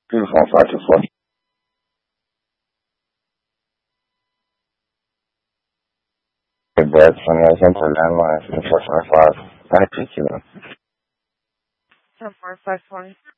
Beautiful, 524. Good breath, 28 Central Landline, 455. 5 Kilo. 454.